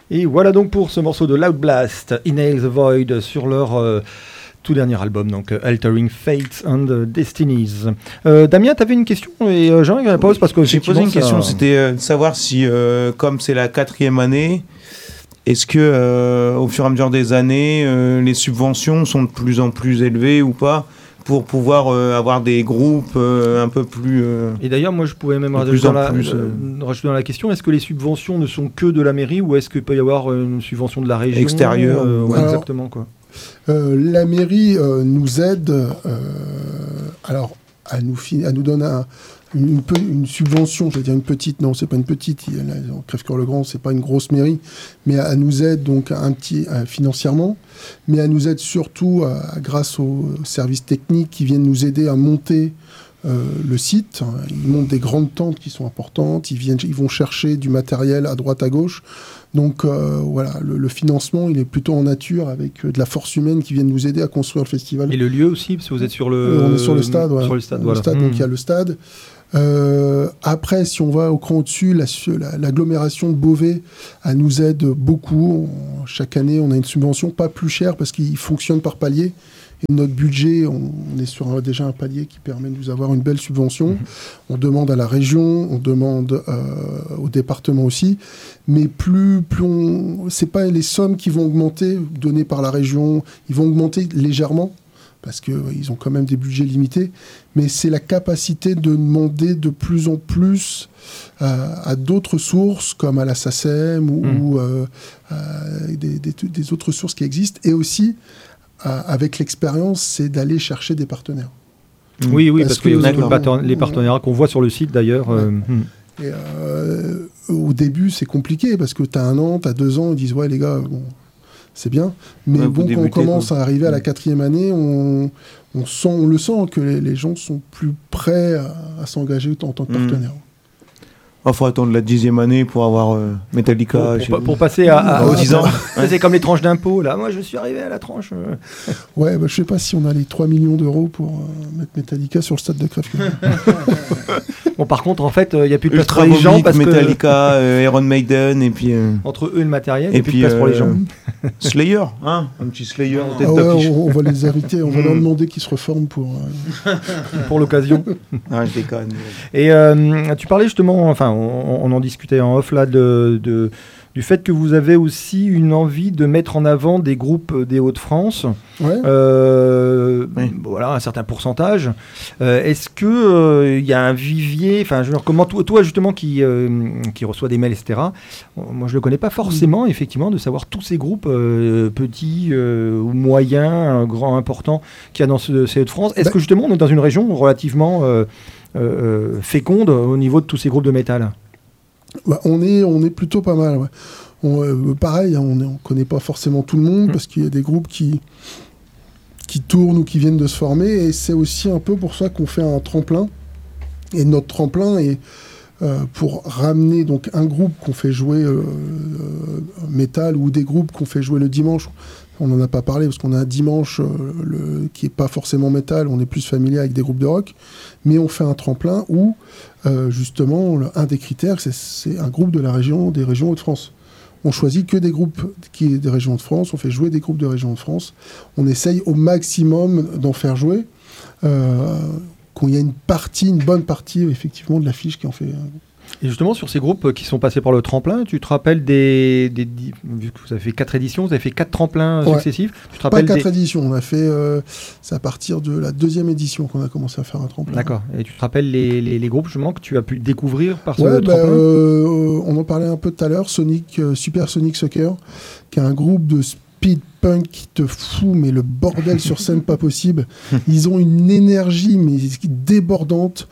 Et voilà donc pour ce morceau de Loud Blast, Inhale the Void, sur leur tout dernier album, donc Altering Fates and Destinies. Damien, tu avais une question et Jean, il pose parce que j'ai posé une question, c'était de savoir si, comme c'est la 4e année, est-ce que au fur et à mesure des années, les subventions sont de plus en plus élevées ou pas, pour pouvoir avoir des groupes un peu plus... Et d'ailleurs, moi, je pouvais même rajouter dans la question, est-ce que les subventions ne sont que de la mairie ou est-ce qu'il peut y avoir une subvention de la région extérieure exactement, quoi. La mairie nous aide à nous donner une subvention, je veux dire une petite, non, c'est pas une petite, Crèvecoeur-le-Grand, c'est pas une grosse mairie, mais elle nous aide donc financièrement, mais elle nous aide surtout grâce aux services techniques qui viennent nous aider à monter le site. Ils montent des grandes tentes qui sont importantes, ils vont chercher du matériel à droite à gauche. Donc voilà, le financement, il est plutôt en nature avec de la force humaine qui vient nous aider à construire le festival. Et le lieu aussi, parce que vous êtes sur le... on est sur le stade, voilà. Sur le stade, voilà. Donc il y a le stade. Après, si on va au cran au-dessus, l'agglomération de Beauvais, elle nous aide beaucoup. Chaque année, on a une subvention, pas plus chère parce qu'il fonctionne par palier. Et notre budget, on est sur déjà un palier qui permet de nous avoir une belle subvention. On demande à la région, on demande au département aussi. Mais c'est pas les sommes qui vont augmenter données par la région. Ils vont augmenter légèrement parce qu'ils ont quand même des budgets limités. Mais c'est la capacité de demander de plus en plus à d'autres sources, comme à la SACEM ou des autres sources qui existent. Et aussi, avec l'expérience, c'est d'aller chercher des partenaires. Oui, parce que les partenariats qu'on voit sur le site d'ailleurs. Et, au début, c'est compliqué parce que tu as 1 an, tu as 2 ans, ils disent ouais les gars, bon, c'est bien. Mais quand on commence à arriver à la 4e année, on le sent que les gens sont plus prêts à s'engager en tant que partenaires. Il faut attendre la 10e année pour avoir Metallica. Pour passer aux 10 ans. C'est comme les tranches d'impôts. Là, moi, je suis arrivé à la tranche. Ouais, je sais pas si on a les 3 millions d'euros pour mettre Metallica sur le stade de Crèvecoeur. Bon, par contre, en fait, il n'y a plus de place pour les gens. Parce Metallica, Iron Maiden, et puis... Entre eux et le matériel, il n'y a plus de place pour les gens. Slayer, hein, un petit Slayer. On va les inviter, on va leur demander qu'ils se reforment pour l'occasion. Je déconne. Et tu parlais justement, enfin, on en discutait en off là du fait que vous avez aussi une envie de mettre en avant des groupes des Hauts-de-France. Ouais. Voilà, un certain pourcentage. Est-ce que y a un vivier, enfin, comment toi justement qui reçoit des mails, etc. Moi, je le connais pas forcément, effectivement, de savoir tous ces groupes petits ou moyens, grands, importants qu'il y a dans ces Hauts-de-France. Est-ce que justement on est dans une région relativement féconde au niveau de tous ces groupes de métal? On est plutôt pas mal. Ouais. Pareil, on connaît pas forcément tout le monde parce qu'il y a des groupes qui tournent ou qui viennent de se former, et c'est aussi un peu pour ça qu'on fait un tremplin. Et notre tremplin est pour ramener donc un groupe qu'on fait jouer métal ou des groupes qu'on fait jouer le dimanche. On n'en a pas parlé parce qu'on a un dimanche qui n'est pas forcément métal, on est plus familier avec des groupes de rock, mais on fait un tremplin où justement un des critères c'est un groupe des régions Hauts-de-France. On choisit que des groupes des régions de France, on fait jouer des groupes de régions de France, on essaye au maximum d'en faire jouer, qu'il y a une bonne partie effectivement de l'affiche qui en fait... Et justement, sur ces groupes qui sont passés par le tremplin, tu te rappelles vu que vous avez fait 4 éditions, vous avez fait 4 tremplins successifs. Tu te rappelles pas 4 éditions, on a fait... c'est à partir de la 2e édition qu'on a commencé à faire un tremplin. D'accord. Et tu te rappelles les groupes justement que tu as pu découvrir par ce tremplin? On en parlait un peu tout à l'heure, Super Sonic Soccer, qui est un groupe de speed punk qui te fout mais le bordel sur scène pas possible. Ils ont une énergie mais débordante.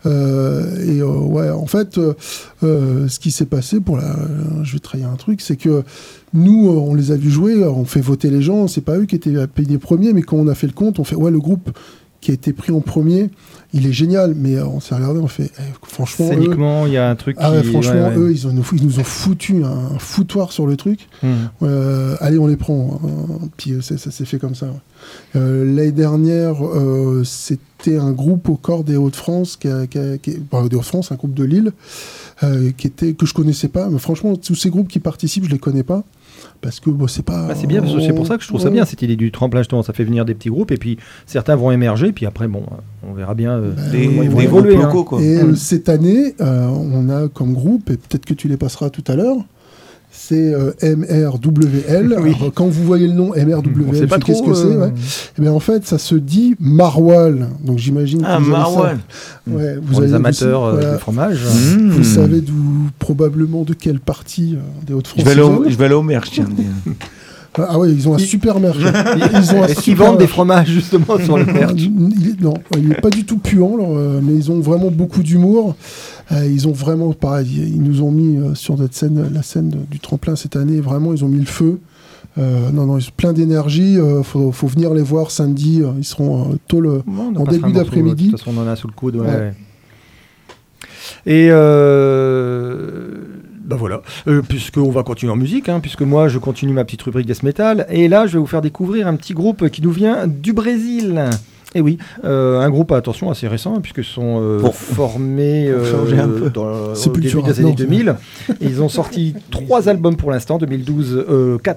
En fait, ce qui s'est passé je vais trahir un truc, c'est que nous, on les a vus jouer, on fait voter les gens, c'est pas eux qui étaient payés premiers, mais quand on a fait le compte, on fait le groupe qui a été pris en premier, il est génial, mais on s'est regardé, on fait, franchement, scéniquement, il y a un truc franchement, eux, ils nous ont foutu un foutoir sur le truc. Allez, on les prend. Puis ça s'est fait comme ça. L'année dernière, c'était un groupe au corps des Hauts-de-France, des Hauts-de-France, un groupe de Lille, que je connaissais pas. Mais franchement, tous ces groupes qui participent, je les connais pas. Parce que c'est pas. C'est bien, parce que c'est pour ça que je trouve ça bien, cette idée du tremplin, justement. Ça fait venir des petits groupes, et puis certains vont émerger, puis après, on verra bien des évoluer. Groupes locaux, quoi. Et cette année, on a comme groupe, et peut-être que tu les passeras tout à l'heure, c'est MRWL. Oui. Alors, quand vous voyez le nom MRWL, qu'est-ce que c'est Et bien, en fait, ça se dit Marwal. Donc j'imagine que Marwal. Ouais, Pour les amateurs de fromage. Vous savez probablement de quelle partie des Hauts-de-France. Je vais aller au merch, tiens. Ah ouais, ils ont un super merch. Est-ce qu'ils vendent des fromages justement sur le merch? Non, il n'est pas du tout puant, mais ils ont vraiment beaucoup d'humour. Ils ont vraiment, pareil, ils nous ont mis sur notre scène, la scène du tremplin cette année, vraiment, ils ont mis le feu. Non, ils sont pleins d'énergie. Faut venir les voir samedi. Ils seront tôt en début d'après-midi. De toute façon, on en a sous le coude. Ouais. Et voilà, puisqu'on va continuer en musique, puisque moi je continue ma petite rubrique death metal, et là je vais vous faire découvrir un petit groupe qui nous vient du Brésil. Et oui, un groupe, attention, assez récent, puisque sont formés au début des années 2000. Et ils ont sorti 3 albums pour l'instant, 2012, 4